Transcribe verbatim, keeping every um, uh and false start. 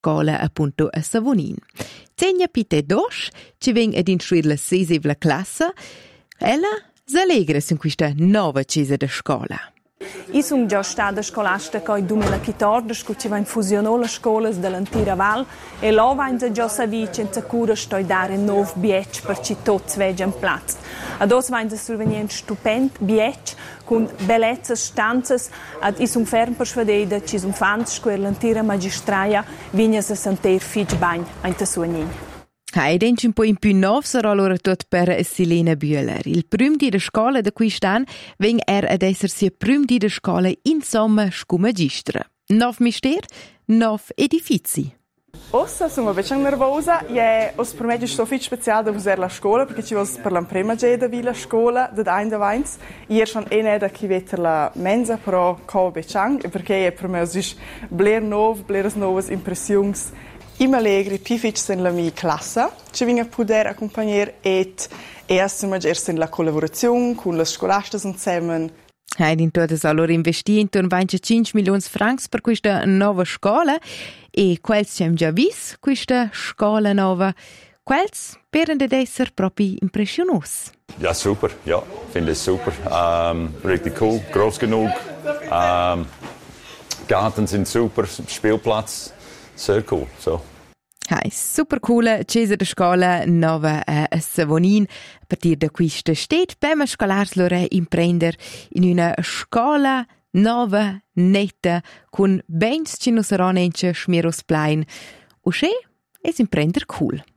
scola appunto a Savonin. Zegna pite dos, ci veng ad instruir la sesevla classa, ella s'allegra in questa nuova cesa de scola. Io sono già stata scolastica nel duemilaquattordici, quando ci va in fusionò le scuole dell'Antira Val e là vanno già sapere senza cura studiare un nuovo bietch per ci tutti veggiano platz. Adesso vanno survenire un stupendo bietch con bellezze stanze ed io sono fermo per vedere che sono fans che l'Antira Magistraia viene a sentire figlio bene in Tessuanin. Hai denci un po' in più nov sarà allora tot per Silena Bühler. Il prim di de scola de quest'anno veng er ad esser sia prim di de scola insomma scu magistra. Nov mister, nov edifici. Ossa sono un po' nervosa, e os per me è so viel speciale da usare la scuola perché ci voglio per la prima geda vi la scuola da ein da veins. Ier schon eh ne da chi vetter la mensa però co bechang perché è per me is bler nov, bleres novas impressions. Im allegri pific sen la mia classe, ci vinga poter accompagnare et erst mal erst in la collaborazione con le scolastas insieme. Hai in todas allora investi intorno a venticinque milioni francs per questa nuova scuola e quels ci hem già vis questa scuola nuova. Quels peren ad esser proprio impressionos. Ja, super. Ja, finde es super. Ähm, richtig cool, groß genug. Ähm, Garten sind super, Spielplatz, sehr cool. So. Hai, super coole cesa de scola nova a Savonin. A partir da questa steht beim Scholars lore imprender in una scola nova, netta, con bens ci non saranno schmieros plein. O che es imprender cool.